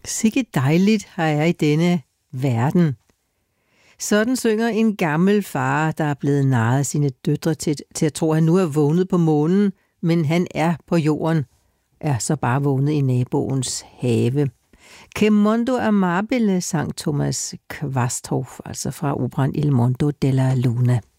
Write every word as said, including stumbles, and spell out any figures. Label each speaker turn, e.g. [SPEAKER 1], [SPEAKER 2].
[SPEAKER 1] Sikke dejligt har jeg i denne verden. Sådan synger en gammel far, der er blevet narret af sine døtre til, til at tro, at han nu er vågnet på månen, men han er på jorden, er så bare vågnet i naboens have. Che mondo amabile, sang Thomas Quasthoff, altså fra operan Il Mondo della Luna.